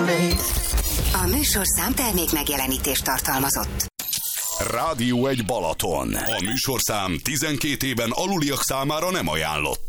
A műsorszám termék megjelenítést tartalmazott. Rádió 1 Balaton. A műsorszám 12 éven aluliak számára nem ajánlott.